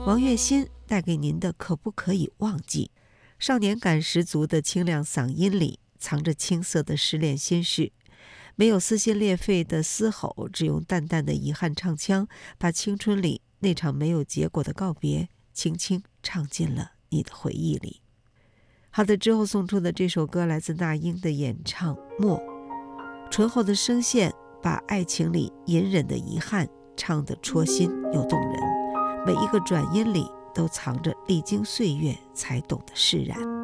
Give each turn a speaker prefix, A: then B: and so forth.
A: 王栎鑫带给您的可不可以忘记？少年感十足的清亮嗓音里藏着青涩的失恋心事，没有撕心裂肺的嘶吼，只用淡淡的遗憾唱腔，把青春里那场没有结果的告别轻轻唱进了你的回忆里。好的，之后送出的这首歌来自那英的演唱《默》，醇厚的声线把爱情里隐忍的遗憾唱得戳心又动人，每一个转音里都藏着历经岁月才懂的释然。